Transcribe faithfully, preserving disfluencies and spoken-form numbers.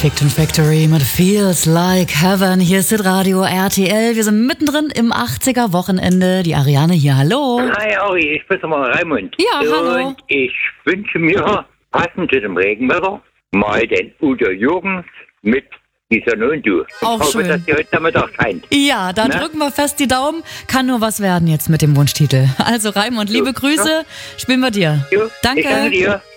Fiction Factory mit Feels Like Heaven. Hier ist das Radio R T L. Wir sind mittendrin im achtziger-Wochenende. Die Ariane hier, hallo. Hi Ari, ich bin mal Raimund. Ja, und hallo. Und ich wünsche mir, passend zu dem Regenwetter, mal den Udo Jürgens mit Die Sonne und du. Ich Auch hoffe, schön. dass die heute Nachmittag scheint. Ja, dann Na? drücken wir fest die Daumen. Kann nur was werden jetzt mit dem Wunschtitel. Also Raimund, liebe Jo. Grüße. Spielen wir dir. Jo, Danke. Ich danke dir.